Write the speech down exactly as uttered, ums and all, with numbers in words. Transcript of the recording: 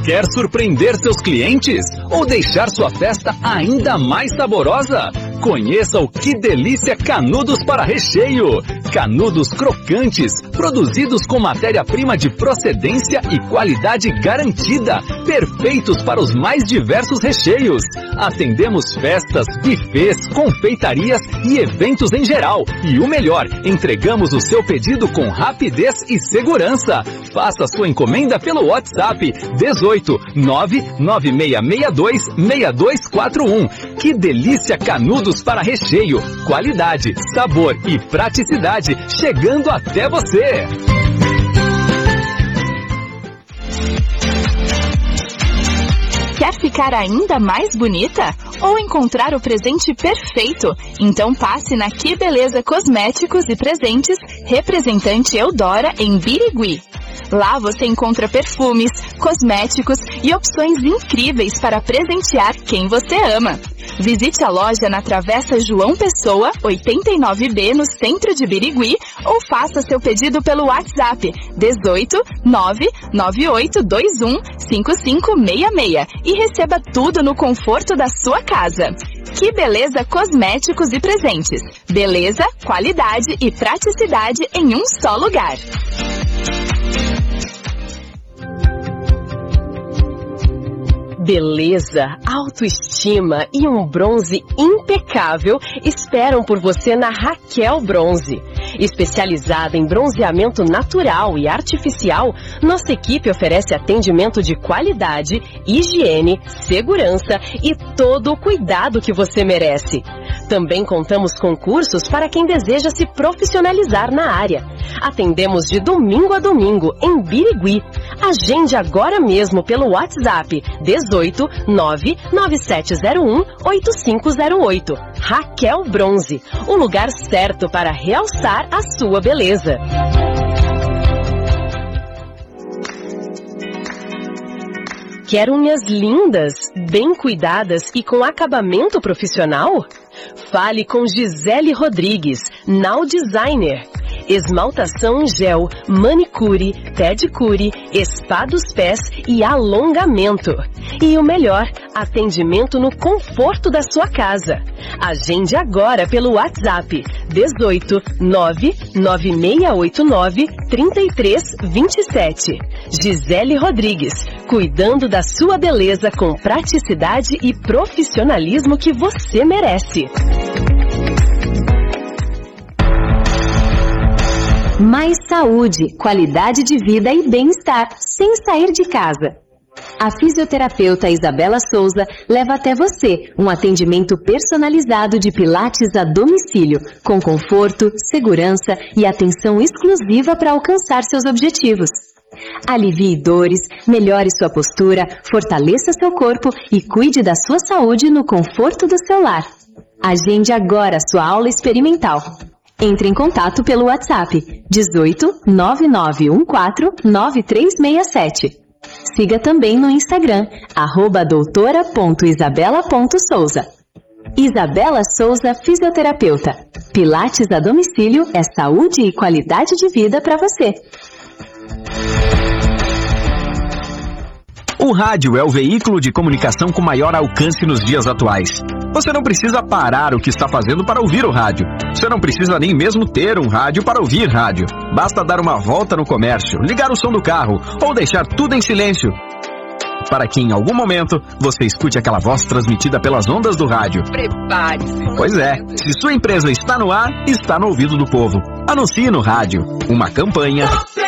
Quer surpreender seus clientes ou deixar sua festa ainda mais saborosa? Conheça o Que Delícia Canudos para Recheio. Canudos crocantes, produzidos com matéria-prima de procedência e qualidade garantida, perfeitos para os mais diversos recheios. Atendemos festas, buffets, confeitarias e eventos em geral. E o melhor, entregamos o seu pedido com rapidez e segurança. Faça sua encomenda pelo WhatsApp dezoito, nove nove seis seis dois, seis dois quatro um. Que Delícia Canudos para Recheio. Qualidade, sabor e praticidade chegando até você. Quer ficar ainda mais bonita? Ou encontrar o presente perfeito? Então passe na Que Beleza Cosméticos e Presentes, representante Eudora, em Birigui. Lá você encontra perfumes, cosméticos e opções incríveis para presentear quem você ama. Visite a loja na Travessa João Pessoa, oitenta e nove B, no centro de Birigui, ou faça seu pedido pelo WhatsApp dezoito, nove nove oito dois um, cinco cinco seis seis e receba tudo no conforto da sua casa. Que Beleza Cosméticos e Presentes. Beleza, qualidade e praticidade em um só lugar. Beleza, autoestima e um bronze impecável esperam por você na Raquel Bronze. Especializada em bronzeamento natural e artificial, nossa equipe oferece atendimento de qualidade, higiene, segurança e todo o cuidado que você merece. Também contamos com cursos para quem deseja se profissionalizar na área. Atendemos de domingo a domingo em Birigui. Agende agora mesmo pelo WhatsApp dezoito, nove nove sete zero um, oito cinco zero oito. Raquel Bronze, o lugar certo para realçar a sua beleza. Quer unhas lindas, bem cuidadas e com acabamento profissional? Fale com Gisele Rodrigues, Now Designer. Esmaltação em gel, manicure, pedicure, spa dos pés e alongamento. E o melhor, atendimento no conforto da sua casa. Agende agora pelo WhatsApp dezoito, nove nove seis oito nove, três três dois sete. Gisele Rodrigues, cuidando da sua beleza com praticidade e profissionalismo que você merece. Mais saúde, qualidade de vida e bem-estar, sem sair de casa. A fisioterapeuta Isabela Souza leva até você um atendimento personalizado de pilates a domicílio, com conforto, segurança e atenção exclusiva para alcançar seus objetivos. Alivie dores, melhore sua postura, fortaleça seu corpo e cuide da sua saúde no conforto do seu lar. Agende agora sua aula experimental. Entre em contato pelo WhatsApp dezoito, nove nove um quatro, nove três seis sete. Siga também no Instagram, arroba doutora ponto isabela ponto souza. Isabela Souza, fisioterapeuta. Pilates a domicílio é saúde e qualidade de vida para você. O rádio é o veículo de comunicação com maior alcance nos dias atuais. Você não precisa parar o que está fazendo para ouvir o rádio. Você não precisa nem mesmo ter um rádio para ouvir rádio. Basta dar uma volta no comércio, ligar o som do carro ou deixar tudo em silêncio, para que em algum momento você escute aquela voz transmitida pelas ondas do rádio. Prepare-se. Pois é, se sua empresa está no ar, está no ouvido do povo. Anuncie no rádio. Uma campanha